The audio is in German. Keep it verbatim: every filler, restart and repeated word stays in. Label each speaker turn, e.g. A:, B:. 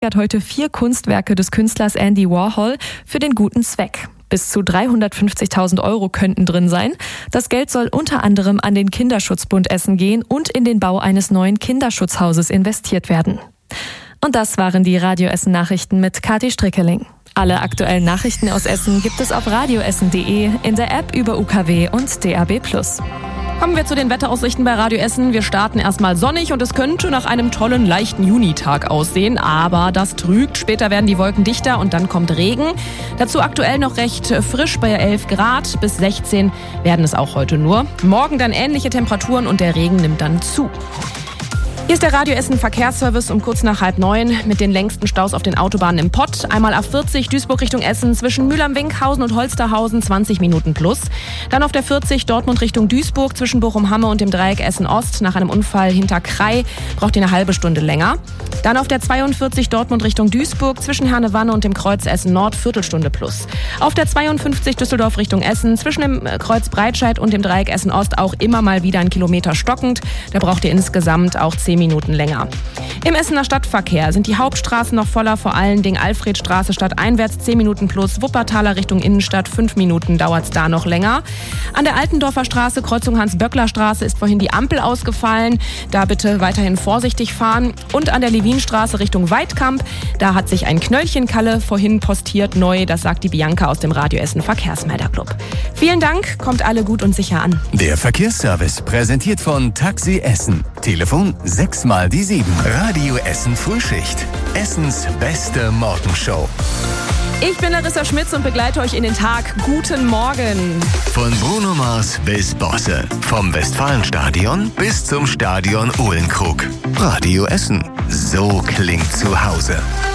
A: hat heute vier Kunstwerke des Künstlers Andy Warhol für den guten Zweck. Bis zu dreihundertfünfzigtausend Euro könnten drin sein. Das Geld soll unter anderem an den Kinderschutzbund Essen gehen und in den Bau eines neuen Kinderschutzhauses investiert werden. Und das waren die Radio Essen Nachrichten mit Kathi Strickeling. Alle aktuellen Nachrichten aus Essen gibt es auf radioessen punkt de, in der App über U K W und D A B plus.
B: Kommen wir zu den Wetteraussichten bei Radio Essen. Wir starten erstmal sonnig und es könnte nach einem tollen, leichten Junitag aussehen. Aber das trügt. Später werden die Wolken dichter und dann kommt Regen. Dazu aktuell noch recht frisch bei elf Grad. Bis sechzehn werden es auch heute nur. Morgen dann ähnliche Temperaturen und der Regen nimmt dann zu. Hier ist der Radio Essen Verkehrsservice um kurz nach halb neun mit den längsten Staus auf den Autobahnen im Pott. Einmal A vierzig Duisburg Richtung Essen zwischen Mülheim-Winkhausen und Holsterhausen zwanzig Minuten plus. Dann auf der vierzig Dortmund Richtung Duisburg zwischen Bochum-Hamme und dem Dreieck Essen-Ost nach einem Unfall hinter Krei braucht ihr eine halbe Stunde länger. Dann auf der zweiundvierzig Dortmund Richtung Duisburg zwischen Herne-Wanne und dem Kreuz Essen-Nord Viertelstunde plus. Auf der zweiundfünfzig Düsseldorf Richtung Essen zwischen dem Kreuz Breitscheid und dem Dreieck Essen-Ost auch immer mal wieder ein Kilometer stockend. Da braucht ihr insgesamt auch zehn Minuten länger. Im Essener Stadtverkehr sind die Hauptstraßen noch voller, vor allen Dingen Alfredstraße stadteinwärts zehn Minuten plus, Wuppertaler Richtung Innenstadt fünf Minuten dauert es da noch länger. An der Altendorfer Straße, Kreuzung Hans-Böckler-Straße ist vorhin die Ampel ausgefallen, da bitte weiterhin vorsichtig fahren. Und an der Levinstraße Richtung Weidkamp, da hat sich ein Knöllchenkalle vorhin postiert neu, das sagt die Bianca aus dem Radio Essen Verkehrsmelderclub. Vielen Dank, kommt alle gut und sicher an.
C: Der Verkehrsservice präsentiert von Taxi Essen. Telefon sechs mal die sieben. Radio Essen Frühschicht. Essens beste Morgenshow.
B: Ich bin Larissa Schmitz und begleite euch in den Tag. Guten Morgen.
C: Von Bruno Mars bis Bosse. Vom Westfalenstadion bis zum Stadion Uhlenkrug. Radio Essen. So klingt zu Hause.